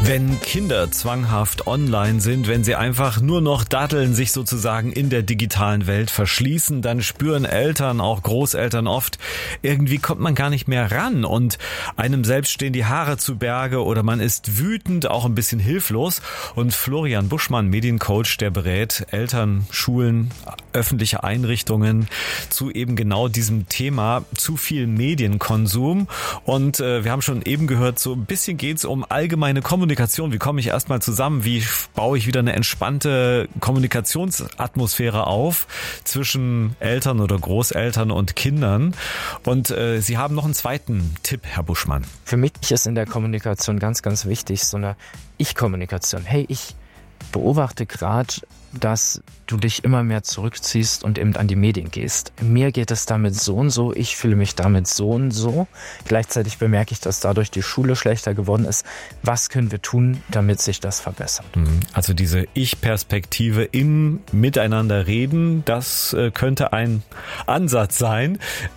Wenn Kinder zwanghaft online sind, wenn sie einfach nur noch daddeln, sich sozusagen in der digitalen Welt verschließen, dann spüren Eltern, auch Großeltern oft, irgendwie kommt man gar nicht mehr ran und einem selbst stehen die Haare zu Berge oder man ist wütend, auch ein bisschen hilflos. Und Florian Buschmann, Mediencoach, der berät Eltern, Schulen, öffentliche Einrichtungen zu eben genau diesem Thema, zu viel Medienkonsum. Und wir haben schon eben gehört, so ein bisschen geht's um allgemeine Kommunikation. Wie komme ich erstmal zusammen? Wie baue ich wieder eine entspannte Kommunikationsatmosphäre auf zwischen Eltern oder Großeltern und Kindern? Und Sie haben noch einen zweiten Tipp, Herr Buschmann. Für mich ist in der Kommunikation ganz, ganz wichtig so eine Ich-Kommunikation. Hey, ich beobachte gerade, dass du dich immer mehr zurückziehst und eben an die Medien gehst. Mir geht es damit so und so, ich fühle mich damit so und so. Gleichzeitig bemerke ich, dass dadurch die Schule schlechter geworden ist. Was können wir tun, damit sich das verbessert? Also diese Ich-Perspektive im Miteinander reden, das könnte ein Ansatz sein.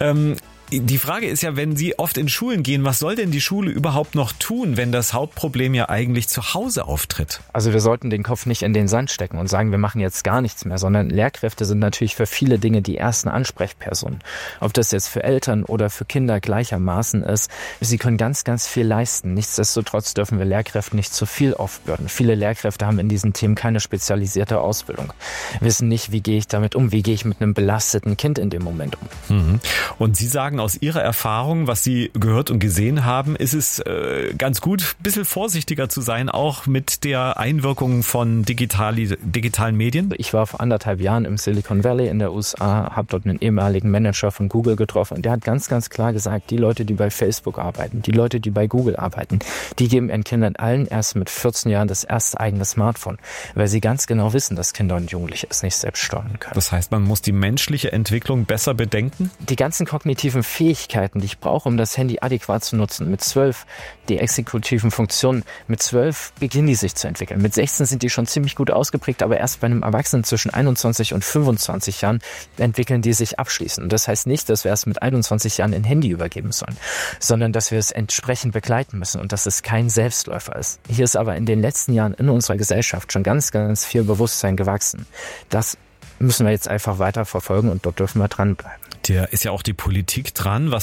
Die Frage ist ja, wenn Sie oft in Schulen gehen, was soll denn die Schule überhaupt noch tun, wenn das Hauptproblem ja eigentlich zu Hause auftritt? Also wir sollten den Kopf nicht in den Sand stecken und sagen, wir machen jetzt gar nichts mehr, sondern Lehrkräfte sind natürlich für viele Dinge die ersten Ansprechpersonen. Ob das jetzt für Eltern oder für Kinder gleichermaßen ist, sie können ganz, ganz viel leisten. Nichtsdestotrotz dürfen wir Lehrkräften nicht zu viel aufbürden. Viele Lehrkräfte haben in diesen Themen keine spezialisierte Ausbildung, wissen nicht, wie gehe ich damit um, wie gehe ich mit einem belasteten Kind in dem Moment um. Und Sie sagen, aus Ihrer Erfahrung, was Sie gehört und gesehen haben, ist es ganz gut, ein bisschen vorsichtiger zu sein, auch mit der Einwirkung von digitalen Medien? Ich war vor 1,5 Jahren im Silicon Valley in der USA, habe dort einen ehemaligen Manager von Google getroffen und der hat ganz, ganz klar gesagt, die Leute, die bei Facebook arbeiten, die Leute, die bei Google arbeiten, die geben ihren Kindern allen erst mit 14 Jahren das erste eigene Smartphone, weil sie ganz genau wissen, dass Kinder und Jugendliche es nicht selbst steuern können. Das heißt, man muss die menschliche Entwicklung besser bedenken? Die ganzen kognitiven Fähigkeiten, die ich brauche, um das Handy adäquat zu nutzen. Mit 12 die exekutiven Funktionen. Mit 12 beginnen die sich zu entwickeln. Mit 16 sind die schon ziemlich gut ausgeprägt, aber erst bei einem Erwachsenen zwischen 21 und 25 Jahren entwickeln die sich abschließend. Und das heißt nicht, dass wir erst mit 21 Jahren ein Handy übergeben sollen, sondern dass wir es entsprechend begleiten müssen und dass es kein Selbstläufer ist. Hier ist aber in den letzten Jahren in unserer Gesellschaft schon ganz, ganz viel Bewusstsein gewachsen. Das müssen wir jetzt einfach weiter verfolgen und dort dürfen wir dranbleiben. Da ist ja auch die Politik dran. Was